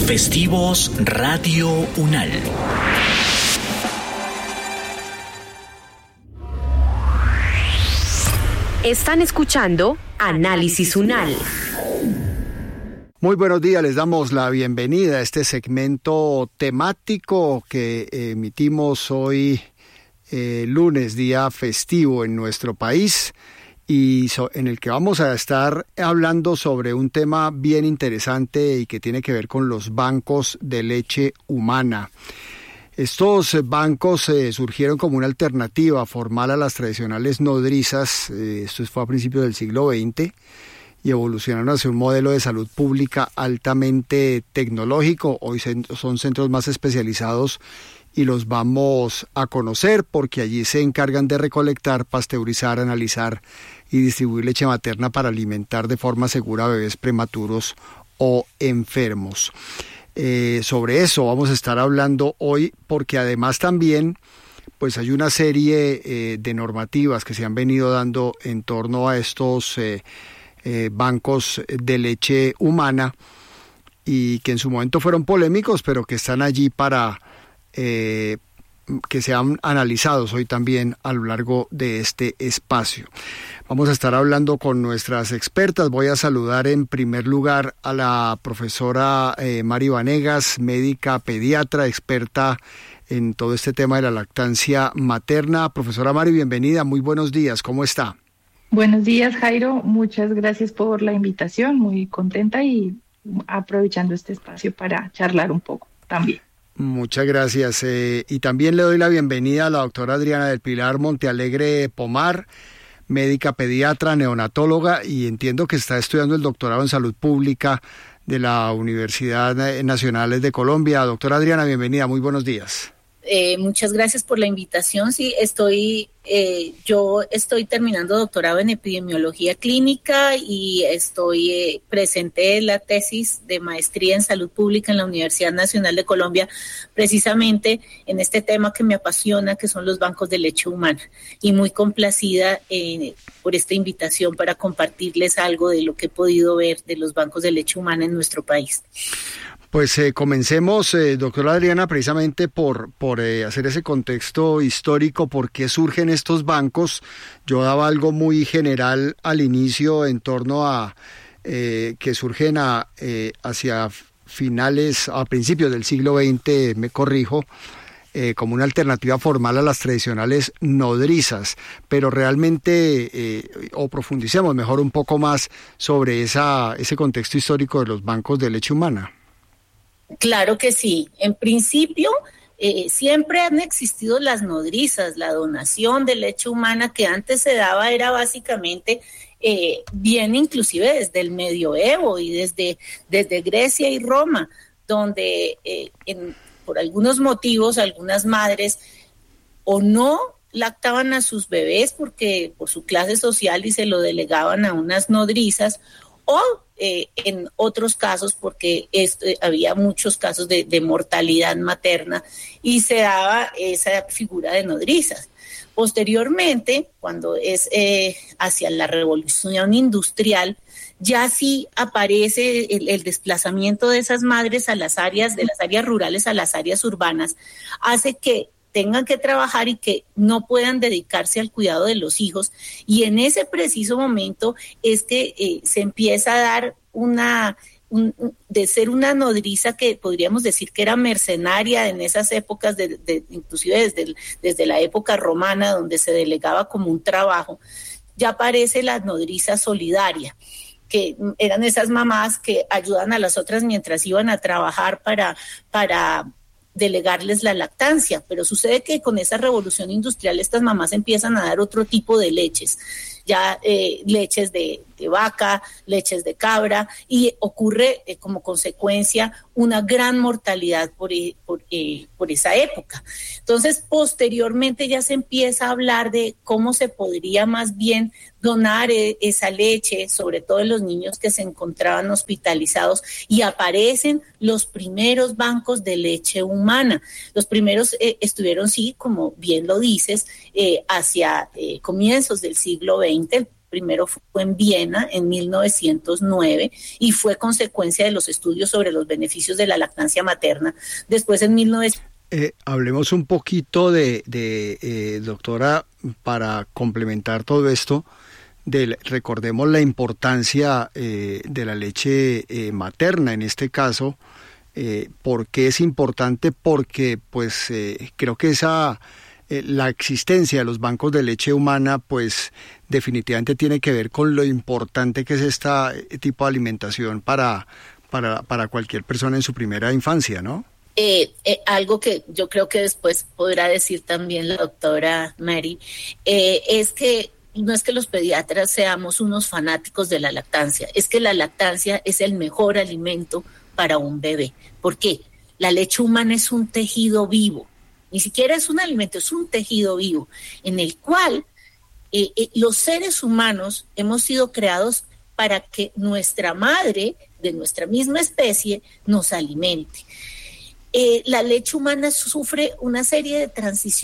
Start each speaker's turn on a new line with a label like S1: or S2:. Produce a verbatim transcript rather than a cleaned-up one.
S1: Festivos Radio UNAL.
S2: Están escuchando Análisis UNAL.
S3: Muy buenos días, les damos la bienvenida a este segmento temático que emitimos hoy eh, lunes, día festivo en nuestro país, y so, en el que vamos a estar hablando sobre un tema bien interesante y que tiene que ver con los bancos de leche humana. Estos bancos eh, surgieron como una alternativa formal a las tradicionales nodrizas, eh, esto fue a principios del siglo veinte, y evolucionaron hacia un modelo de salud pública altamente tecnológico. Hoy son centros más especializados y los vamos a conocer porque allí se encargan de recolectar, pasteurizar, analizar y distribuir leche materna para alimentar de forma segura a bebés prematuros o enfermos. Eh, sobre eso vamos a estar hablando hoy porque además también pues hay una serie eh, de normativas que se han venido dando en torno a estos eh, eh, bancos de leche humana y que en su momento fueron polémicos, pero que están allí para eh, que sean analizados hoy también a lo largo de este espacio. Vamos a estar hablando con nuestras expertas. Voy a saludar en primer lugar a la profesora eh, Mari Vanegas, médica pediatra, experta en todo este tema de la lactancia materna. Profesora Mari, bienvenida, muy buenos días, ¿cómo está?
S4: Buenos días, Jairo, muchas gracias por la invitación, muy contenta y aprovechando este espacio para charlar un poco también.
S3: Muchas gracias. Eh, y también le doy la bienvenida a la doctora Adriana del Pilar Montealegre Pomar, médica pediatra, neonatóloga, y entiendo que está estudiando el doctorado en salud pública de la Universidad Nacional de Colombia. Doctora Adriana, bienvenida, muy buenos días.
S5: Eh, muchas gracias por la invitación. Sí, estoy, eh, yo estoy terminando doctorado en epidemiología clínica y estoy eh, presente en la tesis de maestría en salud pública en la Universidad Nacional de Colombia, precisamente en este tema que me apasiona, que son los bancos de leche humana, y muy complacida eh, por esta invitación para compartirles algo de lo que he podido ver de los bancos de leche humana en nuestro país.
S3: Pues eh, comencemos, eh, doctora Adriana, precisamente por, por eh, hacer ese contexto histórico, por qué surgen estos bancos. Yo daba algo muy general al inicio en torno a eh, que surgen a, eh, hacia finales, a principios del siglo veinte, me corrijo, eh, como una alternativa formal a las tradicionales nodrizas, pero realmente, eh, o profundicemos mejor un poco más sobre esa, ese contexto histórico de los bancos de leche humana.
S5: Claro que sí. En principio, eh, siempre han existido las nodrizas, la donación de leche humana que antes se daba era básicamente, eh, viene inclusive desde el medioevo y desde, desde Grecia y Roma, donde eh, en, por algunos motivos algunas madres o no lactaban a sus bebés porque por su clase social y se lo delegaban a unas nodrizas, o eh, en otros casos porque esto, eh, había muchos casos de, de mortalidad materna y se daba esa figura de nodrizas. Posteriormente, cuando es eh, hacia la revolución industrial, ya sí aparece el, el desplazamiento de esas madres a las áreas, de las áreas rurales a las áreas urbanas, hace que tengan que trabajar y que no puedan dedicarse al cuidado de los hijos. Y en ese preciso momento es que eh, se empieza a dar una, un, de ser una nodriza que podríamos decir que era mercenaria en esas épocas, de, de, inclusive desde, desde la época romana, donde se delegaba como un trabajo, ya aparece la nodriza solidaria, que eran esas mamás que ayudan a las otras mientras iban a trabajar para, para delegarles la lactancia, pero sucede que con esa revolución industrial estas mamás empiezan a dar otro tipo de leches, ya eh, leches de, de vaca, leches de cabra, y ocurre eh, como consecuencia una gran mortalidad por, por, eh, por esa época. Entonces, posteriormente ya se empieza a hablar de cómo se podría más bien donar eh, esa leche, sobre todo en los niños que se encontraban hospitalizados, y aparecen los primeros bancos de leche humana. Los primeros eh, estuvieron, sí, como bien lo dices, eh, hacia eh, comienzos del siglo veinte, primero fue en Viena en mil novecientos nueve y fue consecuencia de los estudios sobre los beneficios de la lactancia materna. Después en mil novecientos...
S3: Eh, hablemos un poquito de, de eh, doctora, para complementar todo esto, de, recordemos la importancia eh, de la leche eh, materna en este caso. Eh, ¿Por qué es importante? Porque pues eh, creo que esa eh, la existencia de los bancos de leche humana pues definitivamente tiene que ver con lo importante que es este tipo de alimentación para, para, para cualquier persona en su primera infancia, ¿no?
S5: Eh, eh, algo que yo creo que después podrá decir también la doctora Mary, eh, es que no es que los pediatras seamos unos fanáticos de la lactancia, es que la lactancia es el mejor alimento para un bebé. ¿Por qué? La leche humana es un tejido vivo, ni siquiera es un alimento, es un tejido vivo, en el cual eh, eh, los seres humanos hemos sido creados para que nuestra madre, de nuestra misma especie, nos alimente. Eh, la leche humana sufre una serie de transiciones